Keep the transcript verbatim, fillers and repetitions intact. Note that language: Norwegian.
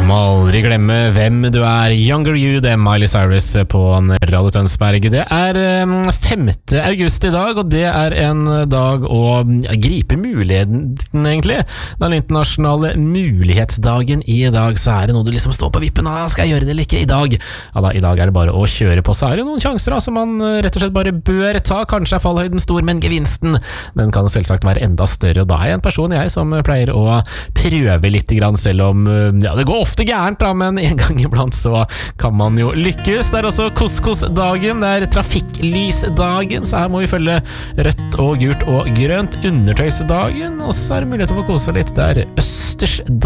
Må aldri glemme hvem du er. Younger You, det er Miley Cyrus på Radio Tønsberg. Det er femte august i dag, og det er en dag å gripe muligheten, egentlig. Den internasjonale mulighetsdagen i dag, så er det noe du liksom står på vippen av. Skal jeg gjøre det eller ikke i dag? Ja da, i dag er det bare å kjøre på. Så er det noen sjanser da, som man rett og slett bare bør ta. Kanskje er fallhøyden stor, men gevinsten, den kan selvsagt være enda større. Og da er jeg en person, jeg, som pleier å prøve litt grann, selv om ja, det går ofte ofte gærent da, men en gang iblant så kan man jo lykkes. Det er også couscous-dagen, det er trafikklysdagen, så her må vi følge rødt og gult og grønt. Undertøysdagen, og så er det mulighet til å få kose litt. Det er østers